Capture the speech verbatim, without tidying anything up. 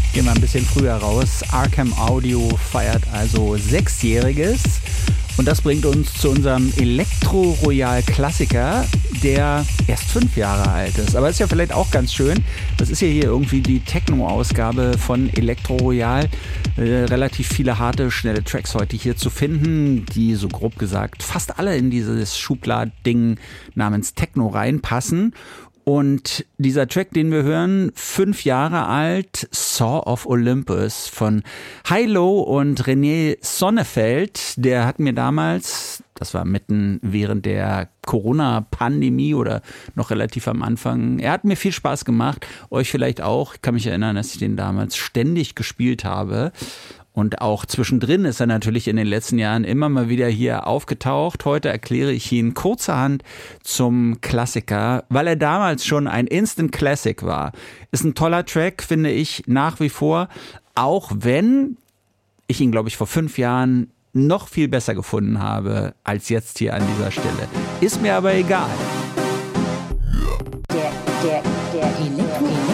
Gehen wir ein bisschen früher raus. Arkham Audio feiert also Sechsjähriges. Und das bringt uns zu unserem Elektro-Royal-Klassiker, der erst fünf Jahre alt ist. Aber ist ja vielleicht auch ganz schön. Das ist ja hier irgendwie die Techno-Ausgabe von Elektro-Royal. Äh, relativ viele harte, schnelle Tracks heute hier zu finden, die so grob gesagt fast alle in dieses Schubladding namens Techno reinpassen. Und dieser Track, den wir hören, fünf Jahre alt, Saw of Olympus von Hi-Lo und René Sonnefeld, der hat mir damals, das war mitten während der Corona-Pandemie oder noch relativ am Anfang, er hat mir viel Spaß gemacht, euch vielleicht auch. Ich kann mich erinnern, dass ich den damals ständig gespielt habe. Und auch zwischendrin ist er natürlich in den letzten Jahren immer mal wieder hier aufgetaucht. Heute erkläre ich ihn kurzerhand zum Klassiker, weil er damals schon ein Instant Classic war. Ist ein toller Track, finde ich, nach wie vor. Auch wenn ich ihn, glaube ich, vor fünf Jahren noch viel besser gefunden habe als jetzt hier an dieser Stelle. Ist mir aber egal. Der, der, der Elektro